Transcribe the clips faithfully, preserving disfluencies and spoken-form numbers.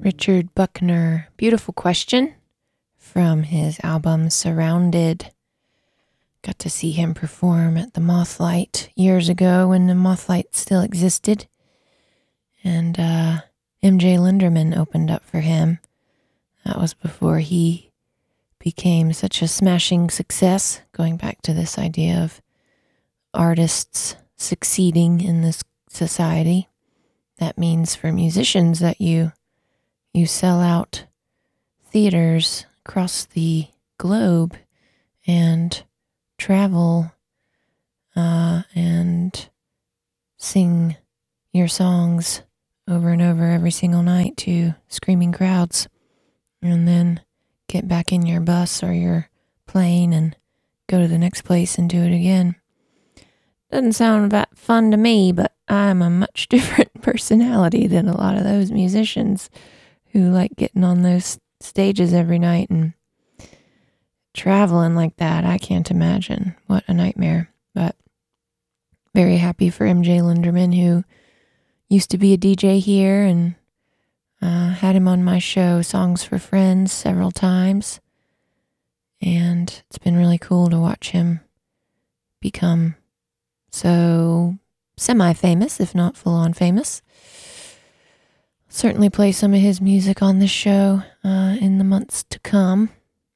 Richard Buckner. Beautiful question from his album Surrounded. Got to see him perform at the Mothlight years ago when the Mothlight still existed. And uh, M J Linderman opened up for him. That was before he became such a smashing success, going back to this idea of artists succeeding in this society. That means for musicians that you you sell out theaters across the globe and travel uh, and sing your songs over and over every single night to screaming crowds, and then get back in your bus or your plane and go to the next place and do it again. Doesn't sound that fun to me, but I'm a much different personality than a lot of those musicians who like getting on those stages every night and traveling like that. I can't imagine. What a nightmare. But very happy for M J Linderman, who used to be a D J here, and uh, had him on my show, Songs for Friends, several times. And it's been really cool to watch him become so semi-famous, if not full-on famous. Certainly play some of his music on this show uh, in the months to come.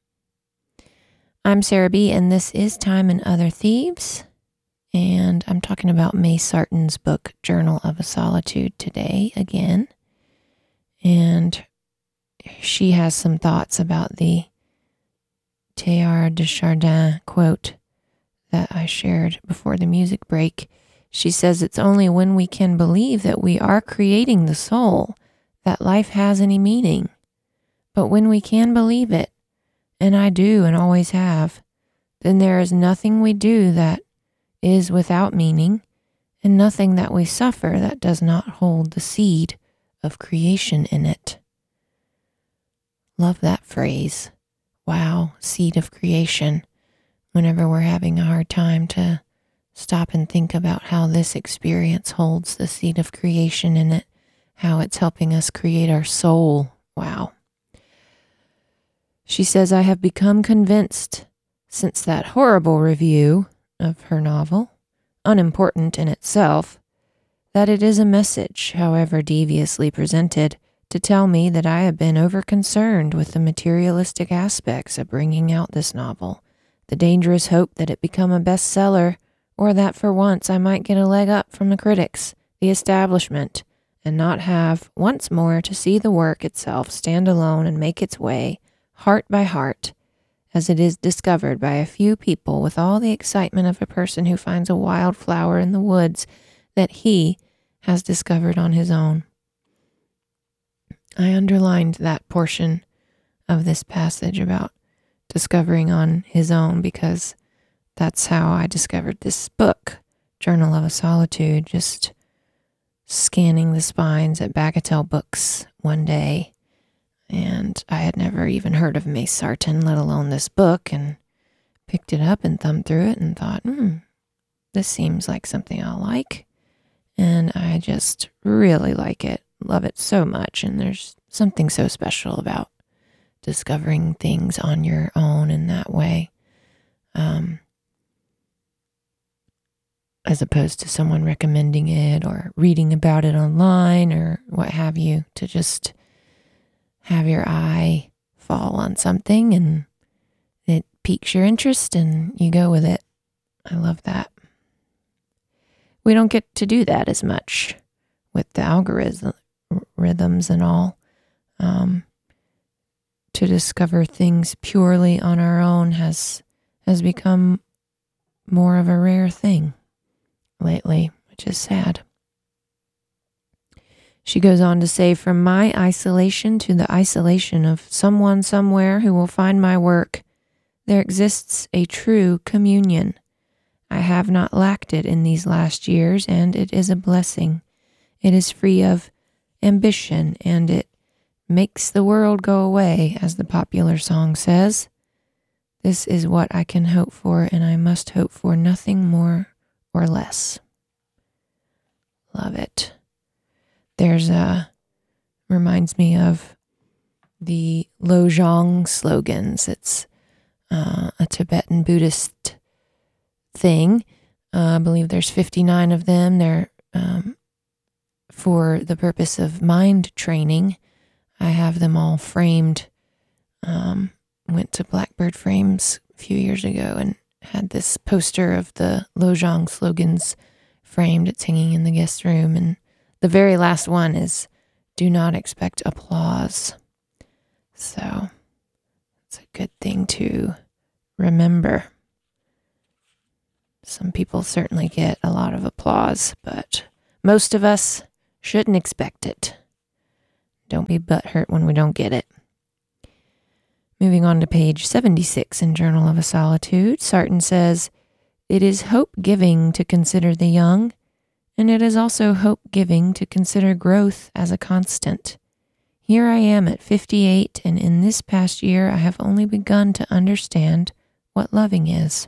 I'm Sarah B., and this is Time and Other Thieves. And I'm talking about May Sarton's book, Journal of a Solitude, today again. And she has some thoughts about the Teilhard de Chardin quote that I shared before the music break. She says it's only when we can believe that we are creating the soul that life has any meaning. But when we can believe it, and I do and always have, then there is nothing we do that is without meaning, and nothing that we suffer that does not hold the seed of creation in it. Love that phrase. Wow, seed of creation. Whenever we're having a hard time to stop and think about how this experience holds the seed of creation in it, how it's helping us create our soul. Wow. She says, I have become convinced since that horrible review of her novel, unimportant in itself, that it is a message, however deviously presented, to tell me that I have been over-concerned with the materialistic aspects of bringing out this novel, the dangerous hope that it become a bestseller, or that for once I might get a leg up from the critics, the establishment, and not have once more to see the work itself stand alone and make its way, heart by heart, as it is discovered by a few people with all the excitement of a person who finds a wild flower in the woods that he has discovered on his own. I underlined that portion of this passage about discovering on his own because that's how I discovered this book, Journal of a Solitude, just scanning the spines at Bagatelle Books one day. And I had never even heard of May Sarton, let alone this book, and picked it up and thumbed through it and thought, hmm, this seems like something I'll like. And I just really like it, love it so much. And there's something so special about discovering things on your own in that way, um, as opposed to someone recommending it or reading about it online or what have you, to just have your eye fall on something and it piques your interest and you go with it. I love that. We don't get to do that as much with the algorithm rhythms and all. Um, to discover things purely on our own has has become more of a rare thing lately, which is sad. She goes on to say, from my isolation to the isolation of someone somewhere who will find my work, there exists a true communion. I have not lacked it in these last years, and it is a blessing. It is free of ambition, and it makes the world go away, as the popular song says. This is what I can hope for, and I must hope for nothing more or less. Love it. There's a, reminds me of the Lojong slogans. It's uh, a Tibetan Buddhist thing. Uh, I believe there's fifty-nine of them. They're um, for the purpose of mind training. I have them all framed. Um, went to Blackbird Frames a few years ago and had this poster of the Lojong slogans framed. It's hanging in the guest room. And the very last one is, do not expect applause. So it's a good thing to remember. Some people certainly get a lot of applause, but most of us shouldn't expect it. Don't be butthurt when we don't get it. Moving on to page seventy-six in Journal of a Solitude, Sarton says, it is hope-giving to consider the young, and it is also hope-giving to consider growth as a constant. Here I am at fifty-eight, and in this past year I have only begun to understand what loving is.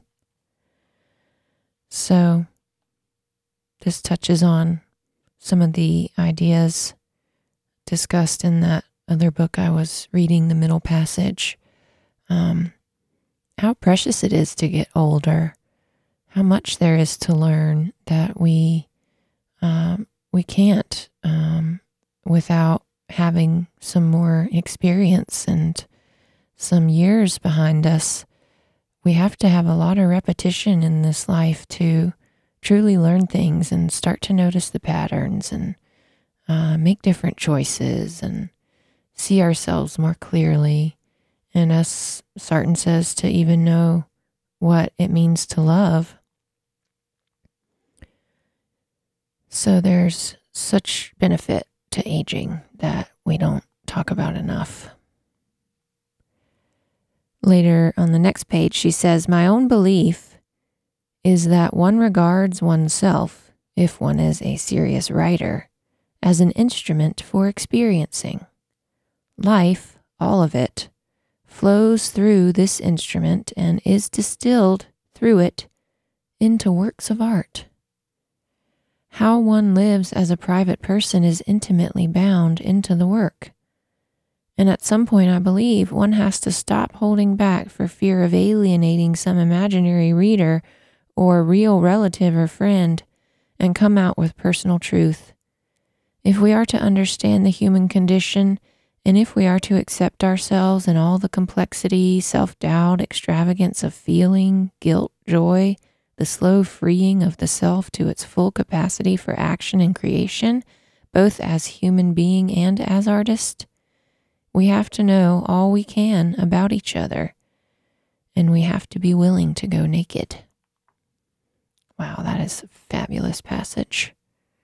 So, this touches on some of the ideas discussed in that other book I was reading, The Middle Passage. Um, how precious it is to get older, how much there is to learn that we um, we can't um, without having some more experience and some years behind us. We have to have a lot of repetition in this life to truly learn things and start to notice the patterns and uh, make different choices and see ourselves more clearly. And as Sarton says, to even know what it means to love. So there's such benefit to aging that we don't talk about enough. Later on the next page, she says, my own belief is that one regards oneself, if one is a serious writer, as an instrument for experiencing. Life, all of it, flows through this instrument and is distilled through it into works of art. How one lives as a private person is intimately bound into the work. And at some point, I believe, one has to stop holding back for fear of alienating some imaginary reader or real relative or friend and come out with personal truth. If we are to understand the human condition, and if we are to accept ourselves in all the complexity, self-doubt, extravagance of feeling, guilt, joy, the slow freeing of the self to its full capacity for action and creation, both as human being and as artist, we have to know all we can about each other, and we have to be willing to go naked. Wow, that is a fabulous passage.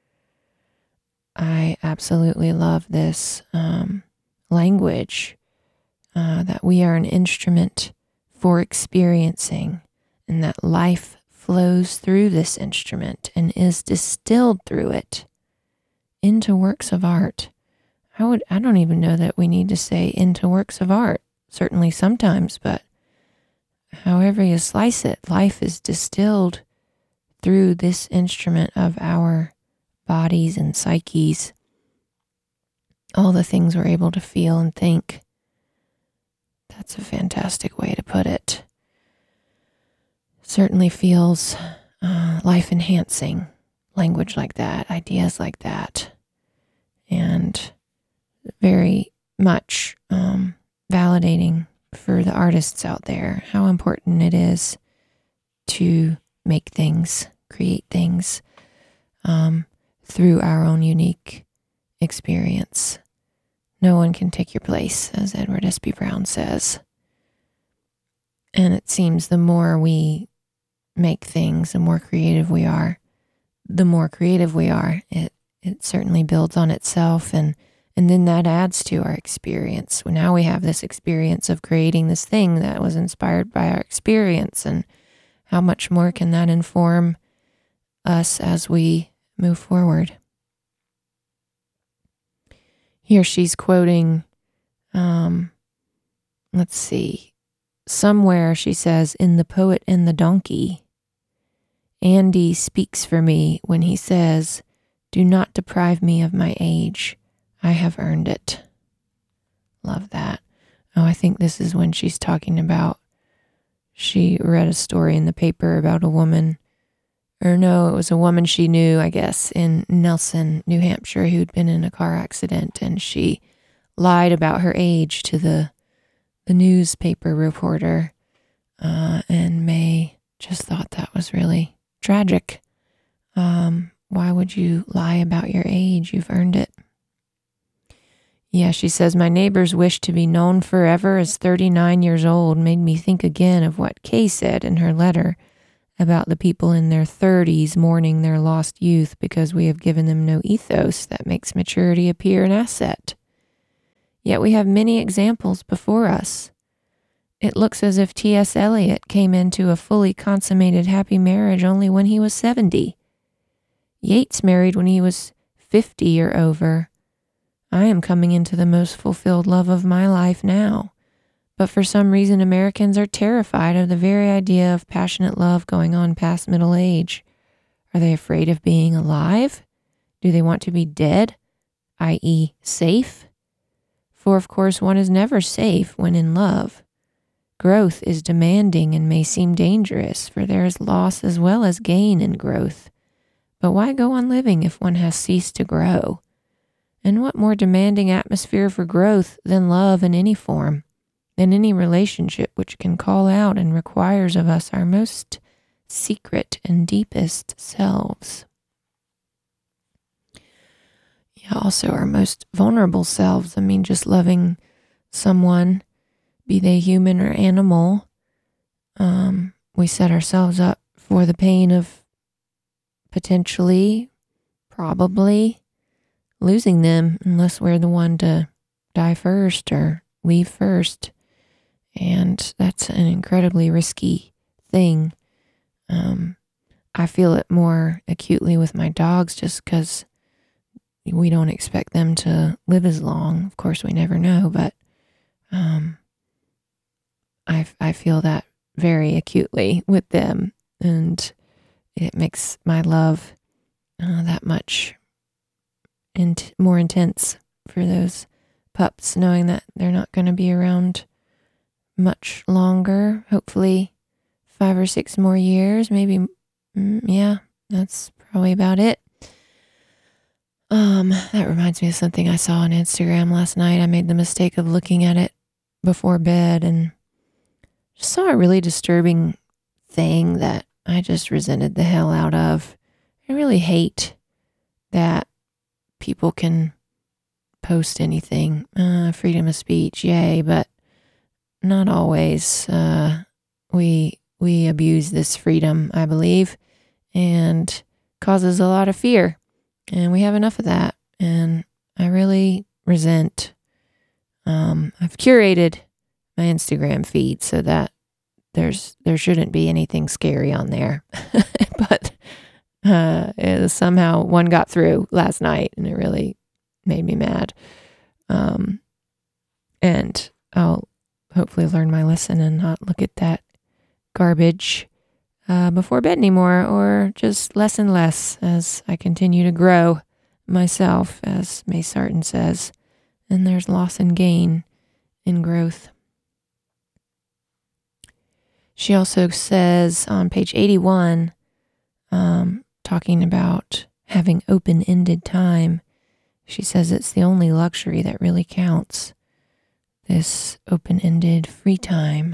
I absolutely love this um, language, uh, that we are an instrument for experiencing, and that life flows through this instrument and is distilled through it into works of art. I would, I don't even know that we need to say into works of art, certainly sometimes, but however you slice it, life is distilled through this instrument of our bodies and psyches, all the things we're able to feel and think. That's a fantastic way to put it. Certainly feels uh, life-enhancing, language like that, ideas like that, and very much um, validating for the artists out there how important it is to make things, create things um, through our own unique experience. No one can take your place, as Edward Espy Brown says. And it seems the more we make things, the more creative we are, the more creative we are. It it certainly builds on itself, and and then that adds to our experience. Well, now we have this experience of creating this thing that was inspired by our experience, and how much more can that inform us as we move forward? Here she's quoting, um, let's see, somewhere she says, in The Poet and the Donkey, Andy speaks for me when he says, do not deprive me of my age. I have earned it. Love that. Oh, I think this is when she's talking about, she read a story in the paper about a woman, or no, it was a woman she knew, I guess, in Nelson, New Hampshire, who'd been in a car accident, and she lied about her age to the the newspaper reporter, uh, and May just thought that was really tragic. Um, why would you lie about your age? You've earned it. Yeah, she says, my neighbor's wish to be known forever as thirty-nine years old made me think again of what Kay said in her letter about the people in their thirties mourning their lost youth because we have given them no ethos that makes maturity appear an asset. Yet we have many examples before us. It looks as if T S Eliot came into a fully consummated happy marriage only when he was seventy. Yeats married when he was fifty or over. I am coming into the most fulfilled love of my life now. But for some reason, Americans are terrified of the very idea of passionate love going on past middle age. Are they afraid of being alive? Do they want to be dead, that is safe? For of course one is never safe when in love. Growth is demanding and may seem dangerous, for there is loss as well as gain in growth. But why go on living if one has ceased to grow? And what more demanding atmosphere for growth than love in any form, than any relationship which can call out and requires of us our most secret and deepest selves? Yeah, also our most vulnerable selves. I mean, just loving someone, be they human or animal, um, we set ourselves up for the pain of potentially, probably, losing them unless we're the one to die first or leave first. And that's an incredibly risky thing. Um, I feel it more acutely with my dogs just because we don't expect them to live as long. Of course, we never know, but um, I, I feel that very acutely with them, and it makes my love uh, that much in- more intense for those pups, knowing that they're not going to be around much longer. Hopefully five or six more years, maybe. Mm, yeah, that's probably about it. Um, that reminds me of something I saw on Instagram last night. I made the mistake of looking at it before bed and just saw a really disturbing thing that I just resented the hell out of. I really hate that people can post anything. Uh, freedom of speech, yay, but not always. Uh, we we abuse this freedom, I believe, and causes a lot of fear. And we have enough of that. And I really resent, um, I've curated my Instagram feed so that there's, there shouldn't be anything scary on there. But, uh, it, somehow one got through last night and it really made me mad. Um, and I'll hopefully learn my lesson and not look at that garbage Uh, before bed anymore, or just less and less as I continue to grow myself, as May Sarton says. And there's loss and gain in growth. She also says on page eighty-one, um, talking about having open-ended time, she says it's the only luxury that really counts, this open-ended free time.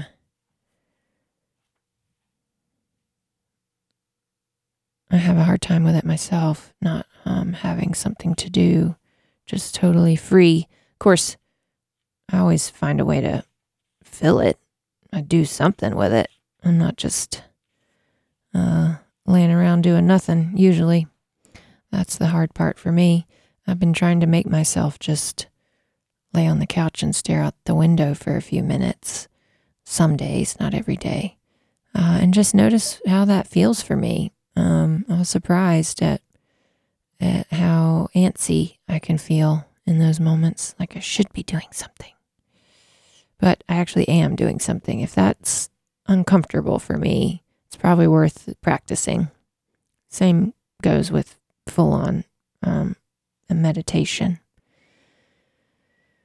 I have a hard time with it myself, not um, having something to do, just totally free. Of course, I always find a way to fill it. I do something with it. I'm not just uh, laying around doing nothing, usually. That's the hard part for me. I've been trying to make myself just lay on the couch and stare out the window for a few minutes. Some days, not every day. Uh, and just notice how that feels for me. Um, I was surprised at, at how antsy I can feel in those moments, like I should be doing something. But I actually am doing something. If that's uncomfortable for me, it's probably worth practicing. Same goes with full-on um, meditation.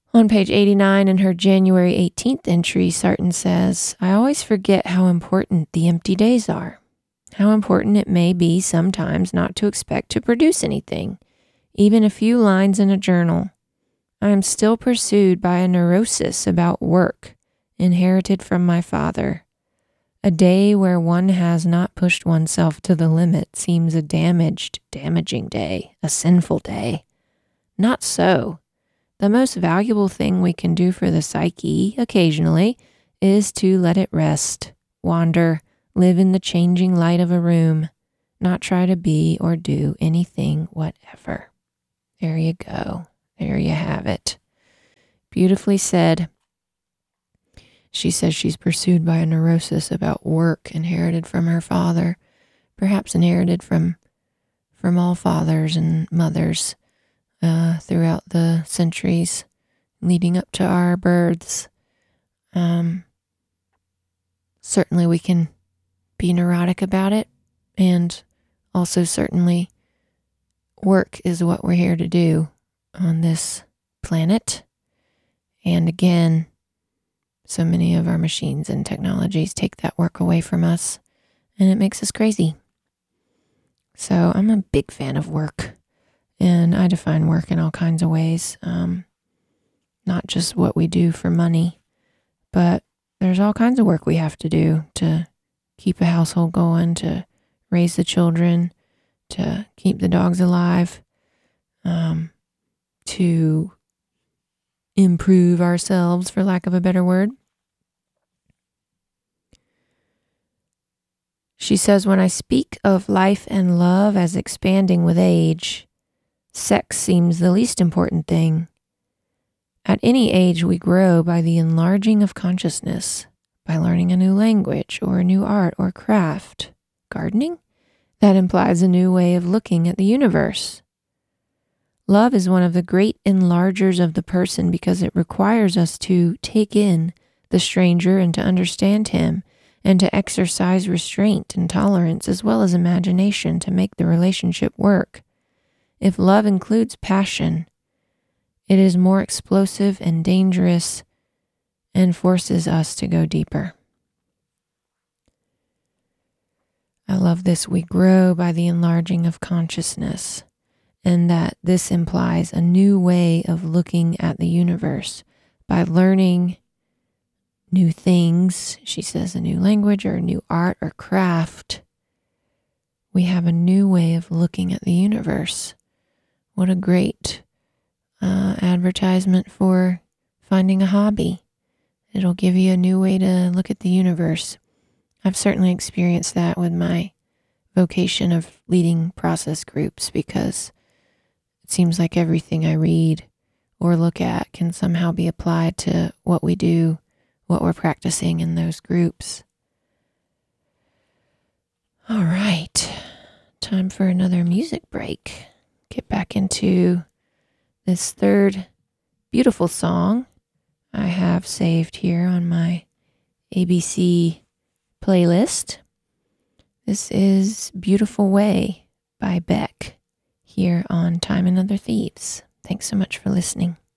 On page eighty-nine in her January eighteenth entry, Sarton says, I always forget how important the empty days are, how important it may be sometimes not to expect to produce anything, even a few lines in a journal. I am still pursued by a neurosis about work, inherited from my father. A day where one has not pushed oneself to the limit seems a damaged, damaging day, a sinful day. Not so. The most valuable thing we can do for the psyche, occasionally, is to let it rest, wander, live in the changing light of a room, not try to be or do anything whatever. There you go. There you have it. Beautifully said. She says she's pursued by a neurosis about work inherited from her father, perhaps inherited from from all fathers and mothers uh, throughout the centuries leading up to our births. Um, certainly we can be neurotic about it, and also certainly work is what we're here to do on this planet. And again, so many of our machines and technologies take that work away from us, and it makes us crazy. So I'm a big fan of work, and I define work in all kinds of ways, um, not just what we do for money, but there's all kinds of work we have to do to keep a household going, to raise the children, to keep the dogs alive, um, to improve ourselves, for lack of a better word. She says, when I speak of life and love as expanding with age, sex seems the least important thing. At any age, we grow by the enlarging of consciousness, by learning a new language or a new art or craft. Gardening? That implies a new way of looking at the universe. Love is one of the great enlargers of the person because it requires us to take in the stranger and to understand him, and to exercise restraint and tolerance as well as imagination to make the relationship work. If love includes passion, it is more explosive and dangerous and forces us to go deeper. I love this. We grow by the enlarging of consciousness, and that this implies a new way of looking at the universe by learning new things. She says a new language or a new art or craft. We have a new way of looking at the universe. What a great uh, advertisement for finding a hobby. It'll give you a new way to look at the universe. I've certainly experienced that with my vocation of leading process groups, because it seems like everything I read or look at can somehow be applied to what we do, what we're practicing in those groups. All right, time for another music break. Get back into this third beautiful song I have saved here on my A B C playlist. This is Beautiful Way by Beck here on Time and Other Thieves. Thanks so much for listening.